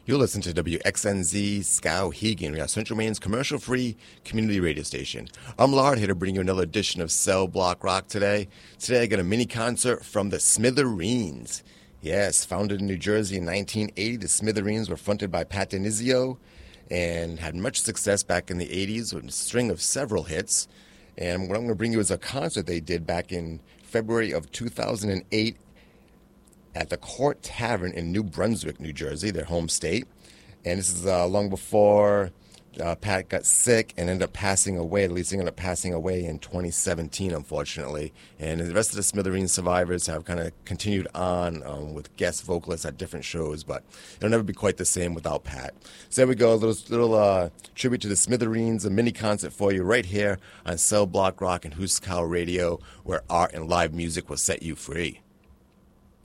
You'll listen to WXNZ Skowhegan. We are Central Maine's commercial-free community radio station. I'm Lard, here to bring you another edition of Cell Block Rock today. Today I got a mini concert from the Smithereens. Yes, founded in New Jersey in 1980, the Smithereens were fronted by Pat DiNizio and had much success back in the 80s with a string of several hits. And what I'm going to bring you is a concert they did back in February of 2008 at the Court Tavern in New Brunswick, New Jersey, their home state. And this is long before Pat got sick and ended up passing away. At least he ended up passing away in 2017, unfortunately. And the rest of the Smithereens survivors have kind of continued on with guest vocalists at different shows, but it'll never be quite the same without Pat. So there we go, a little tribute to the Smithereens, a mini concert for you right here on Cell Block Rock and Huskow Radio, where art and live music will set you free.